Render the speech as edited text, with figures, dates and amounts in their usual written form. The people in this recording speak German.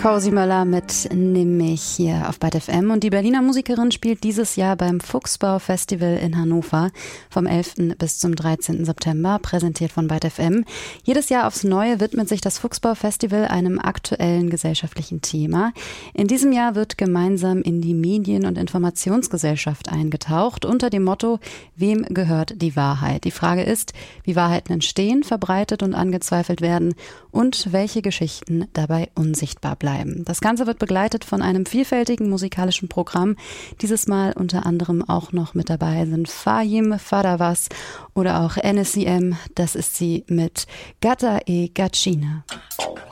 Cozy Möller mit Nimm mich hier auf BAT FM. Und die Berliner Musikerin spielt dieses Jahr beim Fuchsbau Festival in Hannover vom 11. bis zum 13. September, präsentiert von BAT FM. Jedes Jahr aufs Neue widmet sich das Fuchsbau Festival einem aktuellen gesellschaftlichen Thema. In diesem Jahr wird gemeinsam in die Medien- und Informationsgesellschaft eingetaucht unter dem Motto: Wem gehört die Wahrheit? Die Frage ist, wie Wahrheiten entstehen, verbreitet und angezweifelt werden und welche Geschichten dabei unsichtbar bleiben. Das Ganze wird begleitet von einem vielfältigen musikalischen Programm. Dieses Mal unter anderem auch noch mit dabei sind Fahim Fadavas oder auch NSCM. Das ist sie mit Gata e Gacina.